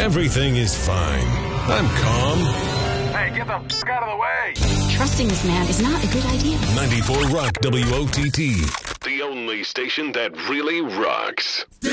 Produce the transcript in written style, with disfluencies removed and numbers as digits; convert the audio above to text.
everything is fine. I'm calm. Hey, get the f*** out of the way! Trusting this man is not a good idea. 94 Rock WOTT. The only station that really rocks.